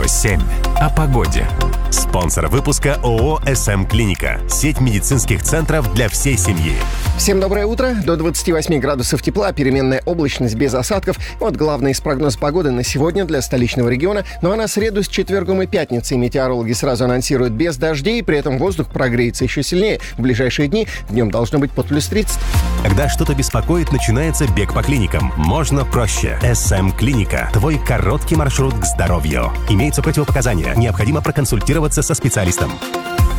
Радио 7 о погоде. Спонсор выпуска ООО «СМ Клиника». Сеть медицинских центров для всей семьи. Всем доброе утро. До 28 градусов тепла, переменная облачность без осадков. Вот главный из прогноз погоды на сегодня для столичного региона. Ну а на среду с четвергом и пятницей метеорологи сразу анонсируют без дождей. При этом воздух прогреется еще сильнее. В ближайшие дни днем должно быть под плюс 30. Когда что-то беспокоит, начинается бег по клиникам. Можно проще. СМ Клиника. Твой короткий маршрут к здоровью. Имеются противопоказания. Необходимо проконсультироваться со специалистом.